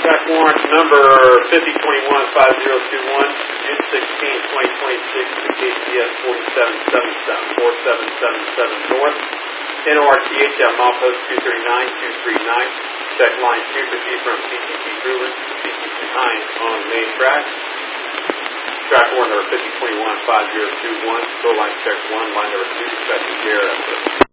Track warrant number 5021-5021, June 16, 2026, to KCS 4777 North, NORTH out milepost 239-239, check line 2, proceed from CTC Brewer to CTC Hines on the main track. Track warrant number 5021-5021, go line check 1, line number 2, expecting care.